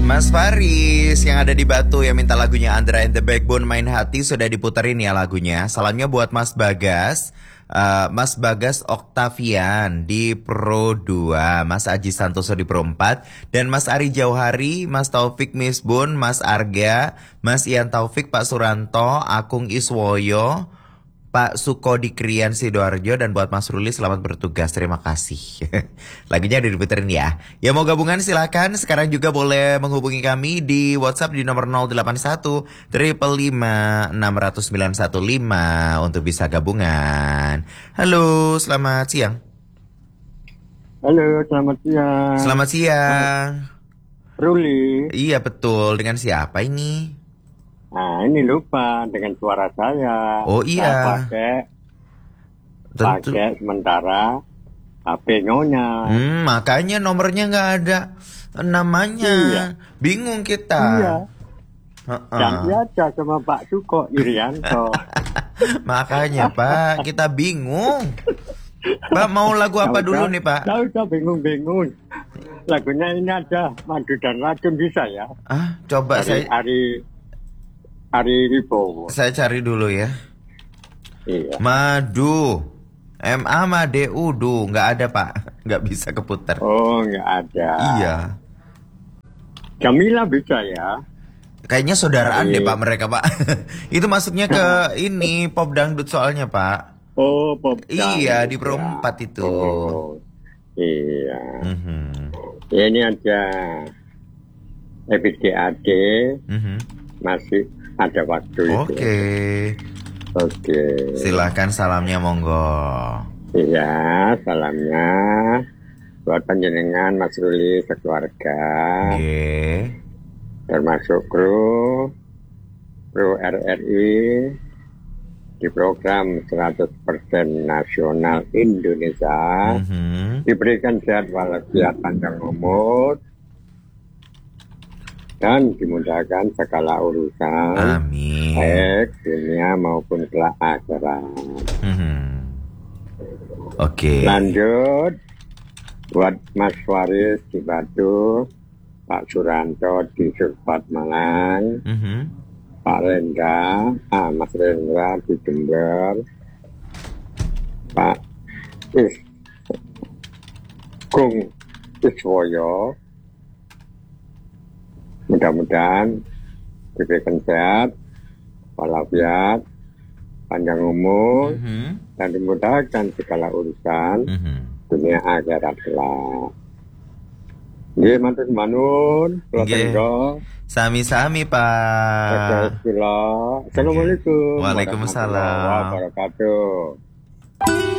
Mas Faris yang ada di Batu yang minta lagunya Andra and the Backbone Main Hati sudah diputerin ya lagunya. Salamnya buat Mas Bagas, Mas Bagas Oktavian di Pro 2, Mas Aji Santoso di Pro 4, dan Mas Ari Jauhari, Mas Taufik Misbun, Mas Arga, Mas Ian Taufik, Pak Suranto, Akung Iswoyo, Pak Sukodi Krian Sidoarjo, dan buat Mas Ruli selamat bertugas. Terima kasih. Lagunya udah diputerin ya. Ya mau gabungan silakan. Sekarang juga boleh menghubungi kami di WhatsApp di nomor 081 555 60915 untuk bisa gabungan. Halo, selamat siang. Halo, selamat siang. Selamat siang. Ruli. Iya betul. Dengan siapa ini? Nah, ini lupa dengan suara saya. Oh iya. Saya pakai sementara HP Nyonya. Makanya nomornya nggak ada namanya. Iya. Bingung kita. Iya. Ganti aja sama Pak Suko Irianto. Makanya Pak, kita bingung. Pak mau lagu apa dulu nih Pak? Udah bingung-bingung. Lagunya ini ada Madu dan Racun bisa ya? Coba Ari Wibowo. Saya cari dulu ya. Iya. Madu. MAMADU, nggak ada Pak, nggak bisa keputar. Oh, nggak ada. Iya. Jamila bisa ya? Kayaknya saudaraan deh Pak mereka Pak. Itu masuknya ke ini pop dangdut soalnya Pak. Oh, pop dangdut. Iya di Pro 4 itu. Oh, iya. Ini ada EPDAD. Masih ada waktu itu. Oke. Silahkan salamnya monggo. Iya, salamnya buat panjenengan Mas Ruli sekeluarga. Termasuk kru RRI di program 100% Nasional Indonesia. Diberikan sehat walafiat panjang umur dan dimudahkan segala urusan. Amin. Baik dunia maupun kelak akhirat. Oke. Lanjut buat Mas Faris di Batu, Pak Suranto di Surpat Malang, Pak Rendra, Mas Rendra di Jember, Pak Gung Iswoyo. Mudah-mudahan diberikan sehat, walafiat, panjang umur, dan dimudahkan segala urusan dunia akhirat kelak. Nggih, matur manun, kula tenggo. Sami-sami, Pak. Assalamualaikum. Waalaikumsalam. Warahmatullahi wabarakatuh.